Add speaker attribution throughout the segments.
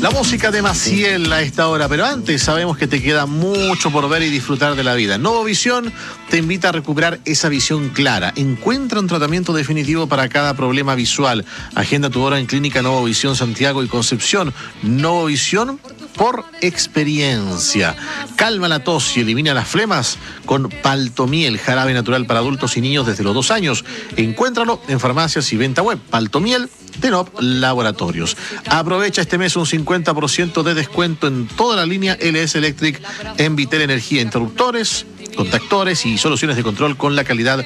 Speaker 1: La música de Maciel a esta hora, pero antes sabemos que te queda mucho por ver y disfrutar de la vida. Novovisión te invita a recuperar esa visión clara. Encuentra un tratamiento definitivo para cada problema visual. Agenda tu hora en Clínica Novovisión Santiago y Concepción. Novovisión por experiencia. Calma la tos y elimina las flemas con Paltomiel, jarabe natural para adultos y niños desde los 2 años. Encuéntralo en farmacias y venta web. Paltomiel de NOP Laboratorios. Aprovecha este mes un 50% de descuento en toda la línea LS Electric en Vitel Energía, interruptores, contactores y soluciones de control con la calidad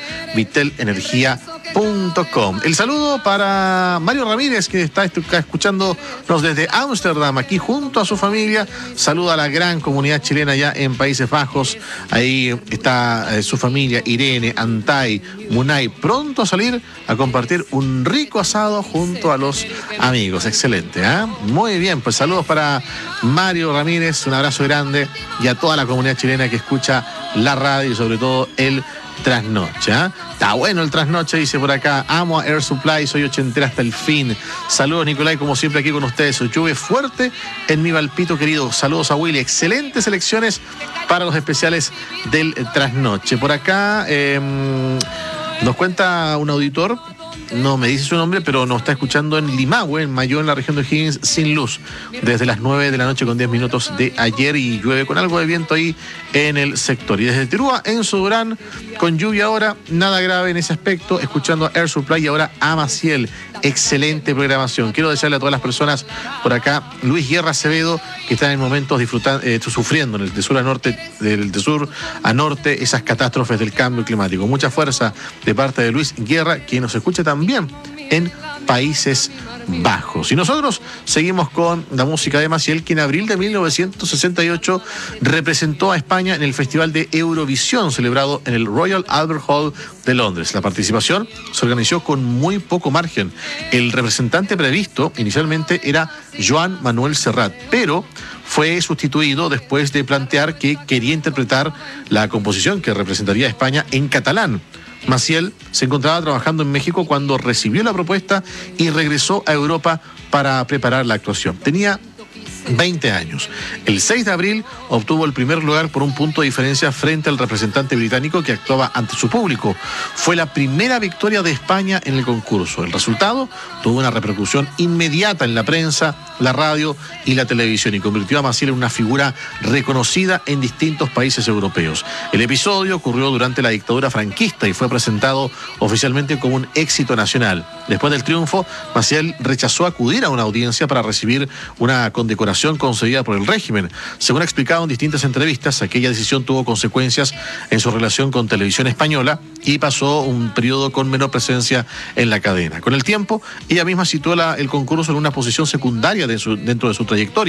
Speaker 1: vitelenergia.com. El saludo para Mario Ramírez, que está escuchándonos desde Ámsterdam, aquí junto a su familia. Saluda a la gran comunidad chilena allá en Países Bajos. Ahí está su familia, Irene, Antay, Munay, pronto a salir a compartir un rico asado junto a los amigos. Excelente, ¿eh? Muy bien, pues saludos para Mario Ramírez, un abrazo grande, y a toda la comunidad chilena que escucha la radio y sobre todo el trasnoche, ¿eh? Está bueno el trasnoche, dice por acá. Amo a Air Supply, soy ochentera hasta el fin. Saludos, Nicolai, como siempre aquí con ustedes. Llueve fuerte en mi Valpito querido. Saludos a Willy. Excelentes elecciones para los especiales del trasnoche. Por acá nos cuenta un auditor, no me dice su nombre, pero nos está escuchando en Limahue, en Mayó, en la región de O'Higgins, sin luz, desde las 9 de la noche con 10 minutos de ayer, y llueve con algo de viento ahí en el sector. Y desde Tirúa, en Sudurán, con lluvia ahora, nada grave en ese aspecto, escuchando a Air Supply y ahora a Maciel. Excelente programación. Quiero desearle a todas las personas por acá, Luis Guerra Acevedo, que están en momentos disfrutando, sufriendo de sur a norte, de sur a norte, esas catástrofes del cambio climático. Mucha fuerza de parte de Luis Guerra, quien nos escucha también en Países Bajos. Y nosotros seguimos con la música de Maciel, que en abril de 1968 representó a España en el Festival de Eurovisión, celebrado en el Royal Albert Hall de Londres. La participación se organizó con muy poco margen. El representante previsto inicialmente era Joan Manuel Serrat, pero fue sustituido después de plantear que quería interpretar la composición que representaría a España en catalán. Maciel se encontraba trabajando en México cuando recibió la propuesta y regresó a Europa para preparar la actuación. Tenía 20 años. El 6 de abril obtuvo el primer lugar por un punto de diferencia frente al representante británico que actuaba ante su público. Fue la primera victoria de España en el concurso. El resultado tuvo una repercusión inmediata en la prensa, la radio y la televisión, y convirtió a Maciel en una figura reconocida en distintos países europeos. El episodio ocurrió durante la dictadura franquista y fue presentado oficialmente como un éxito nacional. Después del triunfo, Maciel rechazó acudir a una audiencia para recibir una condecoración concedida por el régimen. Según ha explicado en distintas entrevistas, aquella decisión tuvo consecuencias en su relación con Televisión Española y pasó un periodo con menor presencia en la cadena. Con el tiempo, ella misma situó el concurso en una posición secundaria dentro de su trayectoria.